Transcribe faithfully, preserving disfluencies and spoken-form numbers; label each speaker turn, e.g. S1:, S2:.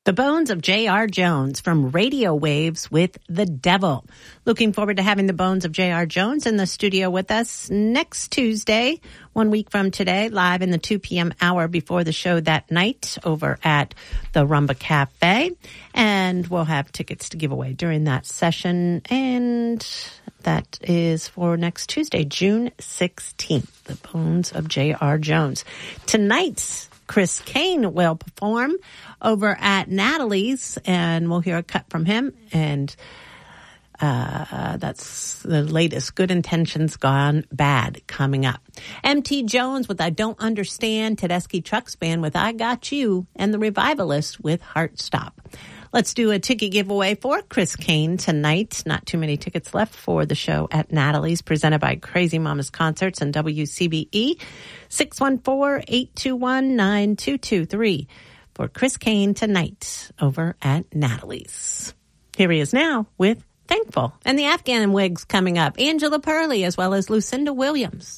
S1: The Bones of J R. Jones from Radio Waves with the Devil. Looking forward to having the Bones of J R. Jones in the studio with us next Tuesday, one week from today, live in the two p.m. hour before the show that night over at the Rumba Cafe. And we'll have tickets to give away during that session. And that is for next Tuesday, June sixteenth, the Bones of J R. Jones. Tonight's Chris Kane will perform over at Natalie's, and we'll hear a cut from him. And uh, that's the latest Good Intentions Gone Bad coming up. M T Jones with I Don't Understand, Tedeschi Trucks Band with I Got You, and the Revivalists with Heart Stop. Let's do a ticket giveaway for Chris Kane tonight. Not too many tickets left for the show at Natalie's, presented by Crazy Mamas Concerts and W C B E. six one four, eight two one, nine two two three for Chris Kane tonight over at Natalie's. Here he is now with Thankful. And the Afghan Wigs coming up. Angela Purley as well as Lucinda Williams.